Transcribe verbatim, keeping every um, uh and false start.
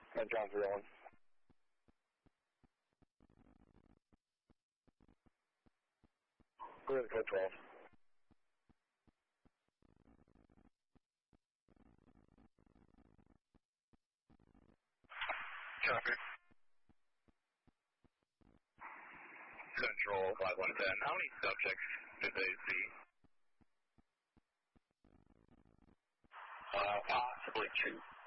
And John three one. We're in code twelve. Copy. Central five one ten. How many subjects did they see? Uh, possibly two.